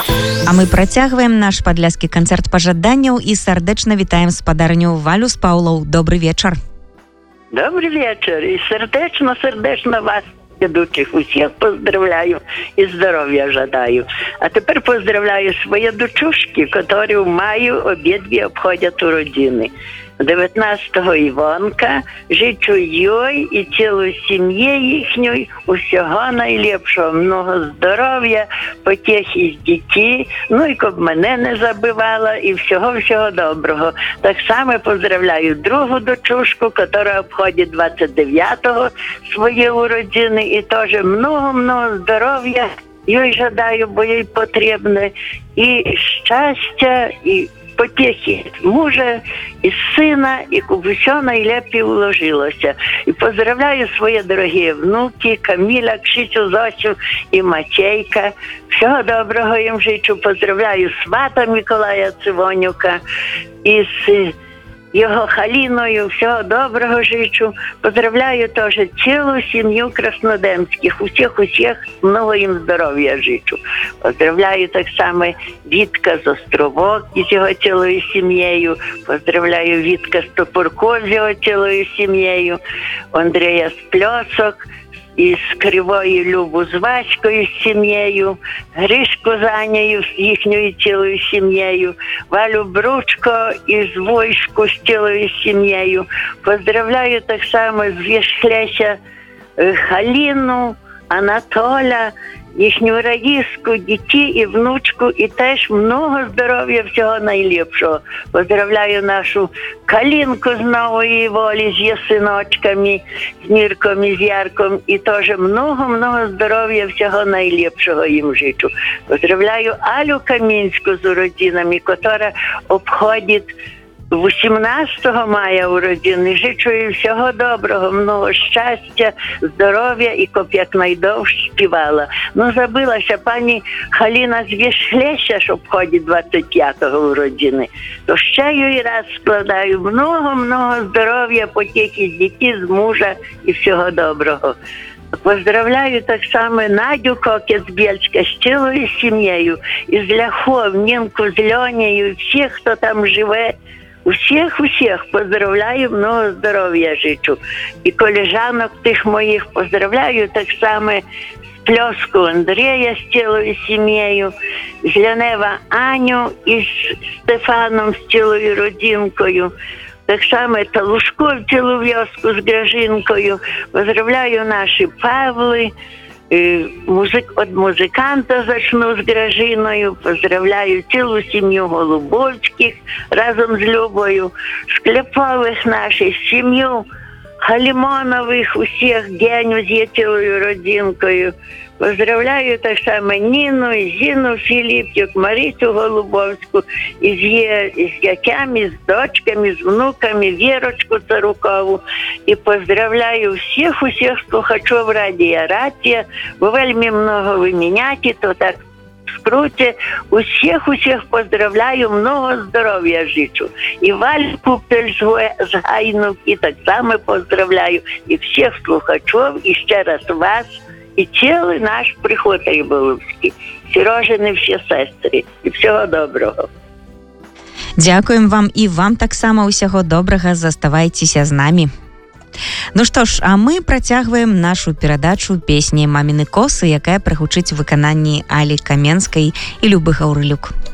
А мы працягваем наш падляскі канцэрт пажаданняў і сардэчна вітаем спадарню Валю з Паўлаў. Добрый вечар. Добрый вечер. И сердечно вас, ведущих, всех поздравляю и здоровья жадаю. А теперь поздравляю свои дочушки, которые в маю обидві обходят у родины. 19-го Івонка, жичу їй і цілу сім'ї їхньої усього найліпшого, много здоров'я, потехи з дітей, ну і щоб мене не забивала, і всього доброго. Так само поздравляю другу дочушку, яка обходить 29-го свої уродини, і теж много здоров'я їй жадаю, бо їй потрібно, і щастя, і потехи мужа, и сына, и все найлепше уложилося. И поздравляю свои дорогие внуки, Камиля, Кшицю, Зосю и Матейка. Всего доброго им жичу. Поздравляю свата Миколая Цивонюка и с його Халіною. Всього доброго жичу. Поздравляю теж цілу сім'ю краснодемських. Усіх много їм здоров'я жичу. Поздравляю так само Вітка з Островок із його цілою сім'єю. Поздравляю Вітка з Топорков з його цілою сім'єю. Андрія з Пльосок. Із Кривої Любу з Ваською з сім'єю, Гришку з Анею з їхньою цілою сім'єю, Валю Бручко із Войську з цілою сім'єю. Поздравляю так само з Вішхлеся Халіну, Анатоля, їхню Раїску, дітей і внучку, і теж много здоров'я, всього найліпшого. Поздравляю нашу Калінку з Нової Волі, з її синочками, з Мірком і з Ярком, і теж много здоров'я, всього найліпшого їм жичу. Поздравляю Алю Камінську з уродинами, яка обходить 18 мая уродини. Жичу їй всього доброго, много щастя, здоров'я і щоб якнайдовше співала. Ну, забилася пані Халіна з Вішхлеся, що обходить 25-го уродини. То ще їй раз складаю много здоров'я, потехи з дітей, з мужа і всього доброго. Поздравляю так само Надю Кокет з Бєльська з цілою сім'єю, із Ляхов, Нінку з Льонею, всіх, хто там живе. Усіх поздравляю, много здоров'я жичу. І колежанок тих моїх поздравляю так само з Пльоску Андрія з цілою сім'єю, з Лянева Аню і з Стефаном з цілою родинкою. Так само Талушков цілу в'язку з Гражинкою. Поздравляю наші Павли. От музиканта зачну з Гражиною, поздравляю цілу сім'ю Голубовських разом з Любою, Шкляпових наших, сім'ю Халімонових, усіх, Геню з цілою родинкою. Поздравляю так само Ніну, Зіну Філіп'юк, Марисю Голубовську, із дітями, з дочками, з внуками, Вірочку Царукову. І поздравляю всіх слухачів радіо Рація, бо вельми много ви міняєте, то так в скруті. Усіх поздравляю, много здоров'я жичу. І Вальку з Гайнуки так само поздравляю. І всіх слухачів, і ще раз вас, і цілий наш приход Риболовський, Сережини всі сестри. І всього доброго. Дякуємо вам і вам так само усього доброго. Заставайтеся з нами. Ну што ж, а мы працягваем нашу перадачу песні «Маміны косы», якая прагучыць у выкананні Алі Каменскай і Любы Гаўрылюк.